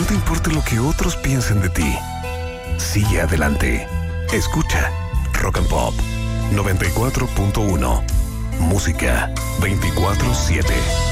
no te importe lo que otros piensen de ti. Sigue adelante. Escucha Rock and Pop 94.1. Música 24/7.